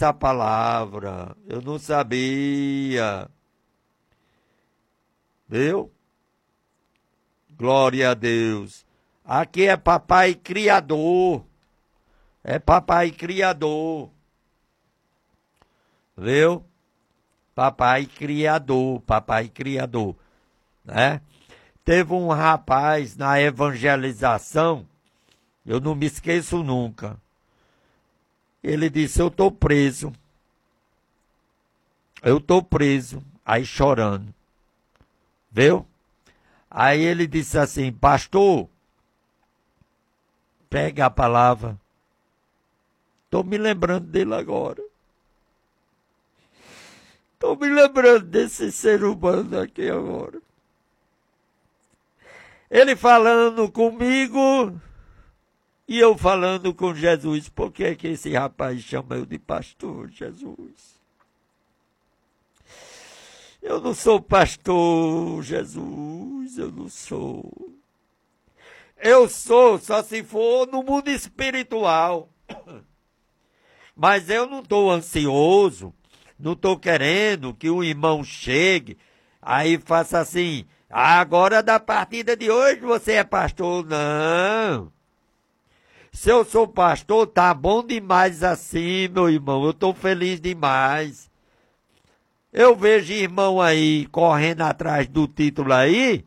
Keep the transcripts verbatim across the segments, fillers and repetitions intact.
essa palavra. Eu não sabia. Viu? Glória a Deus. Aqui é papai criador. É papai criador. Viu? Papai criador, papai criador. Né? Teve um rapaz na evangelização, eu não me esqueço nunca. Ele disse, eu estou preso. Eu estou preso. Aí chorando. Viu? Aí ele disse assim, pastor, pega a palavra. Estou me lembrando dele agora. Estou me lembrando desse ser humano aqui agora. Ele falando comigo e eu falando com Jesus. Por que é que esse rapaz chama eu de pastor, Jesus? Eu não sou pastor, Jesus, eu não sou. Eu sou, só se for no mundo espiritual. Mas eu não estou ansioso, não estou querendo que o irmão chegue, aí faça assim, ah, agora da partida de hoje você é pastor. Não. Se eu sou pastor, tá bom demais assim, meu irmão, eu estou feliz demais. Eu vejo irmão aí, correndo atrás do título aí,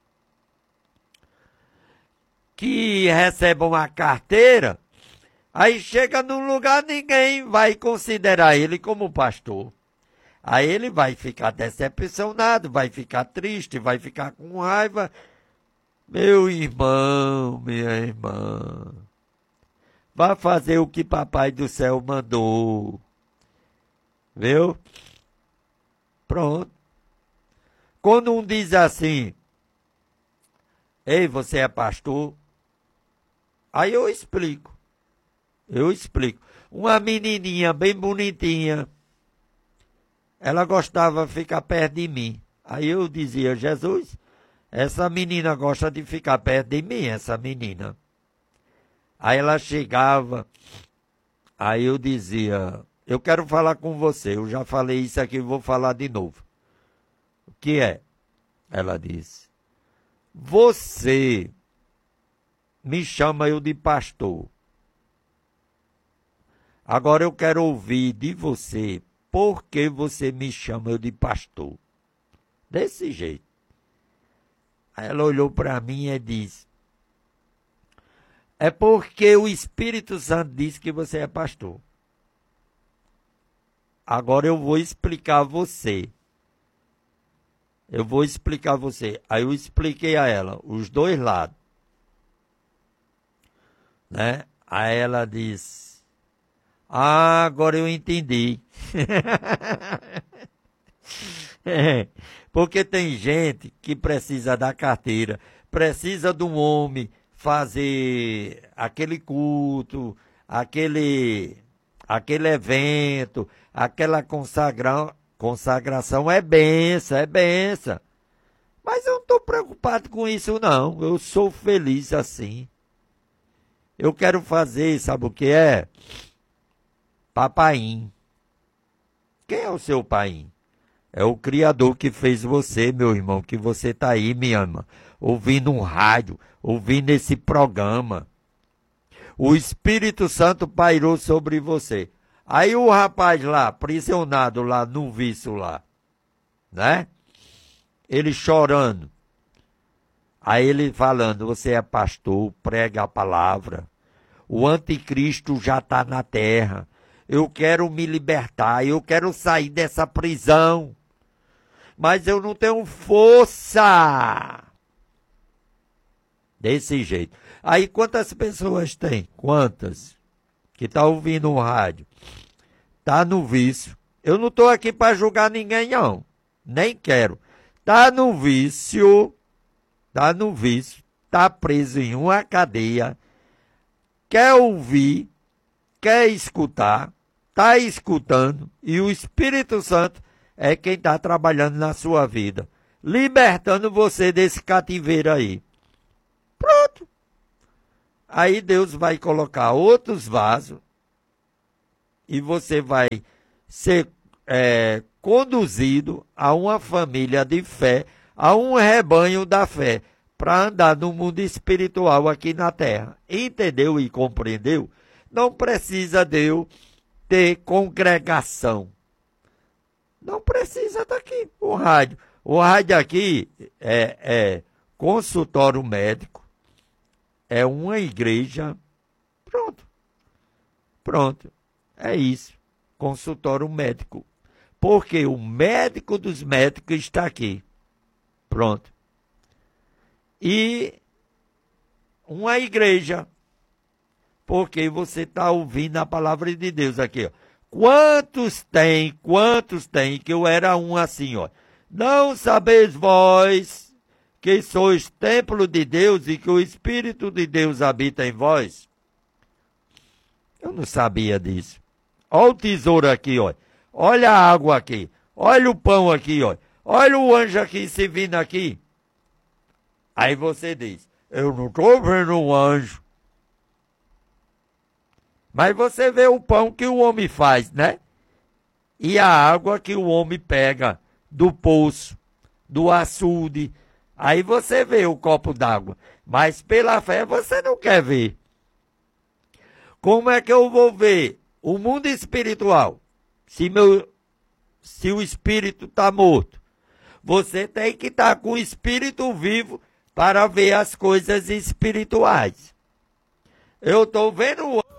que recebe uma carteira, aí chega num lugar, ninguém vai considerar ele como pastor. Aí ele vai ficar decepcionado, vai ficar triste, vai ficar com raiva. Meu irmão, minha irmã, vá fazer o que papai do céu mandou. Viu? Pronto. Quando um diz assim, ei, você é pastor? Aí eu explico. Eu explico. Uma menininha bem bonitinha, ela gostava de ficar perto de mim. Aí eu dizia, Jesus, essa menina gosta de ficar perto de mim, essa menina. Aí ela chegava, aí eu dizia, eu quero falar com você, eu já falei isso aqui, vou falar de novo. O que é? Ela disse, você me chama eu de pastor. Agora eu quero ouvir de você, por que você me chama eu de pastor? Desse jeito. Aí ela olhou para mim e disse, é porque o Espírito Santo disse que você é pastor. Agora eu vou explicar a você. Eu vou explicar a você. Aí eu expliquei a ela, os dois lados. Né? Aí ela disse, ah, agora eu entendi. É, porque tem gente que precisa da carteira, precisa de um homem fazer aquele culto, aquele, aquele evento, aquela consagra, consagração é benção, é benção. Mas eu não estou preocupado com isso não, eu sou feliz assim. Eu quero fazer, sabe o que é? Papaim. Quem é o seu paim? É o Criador que fez você, meu irmão, que você está aí, minha irmã, ouvindo um rádio, ouvindo esse programa. O Espírito Santo pairou sobre você. Aí o rapaz lá, aprisionado lá no vício lá, né? Ele chorando. Aí ele falando, você é pastor, prega a palavra. O anticristo já está na terra. Eu quero me libertar, eu quero sair dessa prisão. Mas eu não tenho força. Desse jeito. Aí quantas pessoas tem? Quantas? Que tá ouvindo o rádio. Tá no vício. Eu não estou aqui para julgar ninguém, não. Nem quero. Tá no vício. Tá no vício. Tá preso em uma cadeia. Quer ouvir. Quer escutar. Tá escutando. E o Espírito Santo é quem está trabalhando na sua vida, libertando você desse cativeiro aí. Pronto. Aí Deus vai colocar outros vasos e você vai ser é, conduzido a uma família de fé, a um rebanho da fé, para andar no mundo espiritual aqui na terra. Entendeu e compreendeu? Não precisa de eu ter congregação. Não precisa estar aqui o rádio. O rádio aqui é, é consultório médico, é uma igreja. Pronto. Pronto. É isso. Consultório médico. Porque o médico dos médicos está aqui. Pronto. E uma igreja. Porque você está ouvindo a palavra de Deus aqui, ó. Quantos tem, quantos tem, que eu era um assim, ó. Não sabeis vós que sois templo de Deus e que o Espírito de Deus habita em vós? Eu não sabia disso. Olha o tesouro aqui, ó. Olha a água aqui. Olha o pão aqui, ó. Olha o anjo aqui se vindo aqui. Aí você diz, eu não estou vendo um anjo. Mas você vê o pão que o homem faz, né? E a água que o homem pega do poço, do açude. Aí você vê o copo d'água. Mas pela fé você não quer ver. Como é que eu vou ver o mundo espiritual se, meu, se o espírito está morto? Você tem que estar tá com o espírito vivo para ver as coisas espirituais. Eu estou vendo o